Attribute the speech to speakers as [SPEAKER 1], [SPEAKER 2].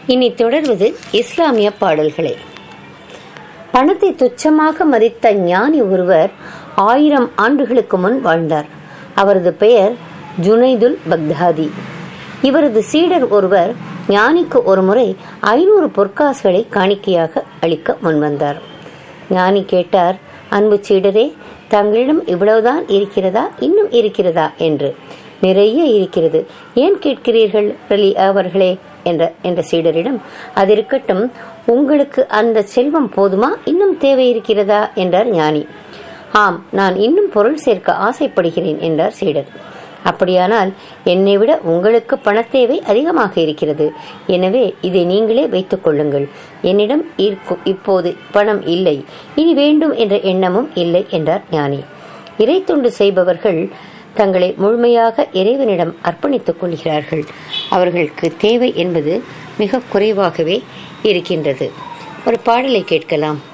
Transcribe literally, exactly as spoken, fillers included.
[SPEAKER 1] இனி தொடர்வது இஸ்லாமிய பாடல்களே. பணத்தை துச்சமாக மதித்த ஞானி ஒருவர் ஆயிரம் ஆண்டுகளுக்கு முன் வாழ்ந்தார். அவரது பெயர் ஜுனைதுல் பக்தாதி. இவரது சீடர் ஒருவர் ஞானிக்கு ஒரு முறை ஐநூறு பொற்காசுகளை காணிக்கையாக அளிக்க முன்வந்தார். ஞானி கேட்டார், அன்பு சீடரே, தங்களிடம் இவ்வளவுதான் இருக்கிறதா, இன்னும் இருக்கிறதா என்று. நிறைய இருக்கிறது, ஏன் கேட்கிறீர்கள் ரலி அவர்களே என்ற என்ற சீடரிடம், அது இருக்கட்டும், உங்களுக்கு அந்த செல்வம் போதுமா, இன்னும் தேவை இருக்கிறதா என்றார் ஞானி. ஆம், நான் இன்னும் பொருள் சேர்க்க ஆசைப்படுகிறேன் என்றார் சீடர். அப்படியானால் என்னை விட உங்களுக்கு பணத்தேவை அதிகமாக இருக்கிறது, எனவே இதை நீங்களே வைத்துக் கொள்ளுங்கள். என்னிடம் இப்போது பணம் இல்லை, இனி வேண்டும் என்ற எண்ணமும் இல்லை என்றார் ஞானி. இறை தொண்டு செய்பவர்கள் தங்களை முழுமையாக இறைவனிடம் அர்ப்பணித்துக் கொள்கிறார்கள். அவர்களுக்கு தேவை என்பது மிக குறைவாகவே இருக்கின்றது. ஒரு பாடலை கேட்கலாம்.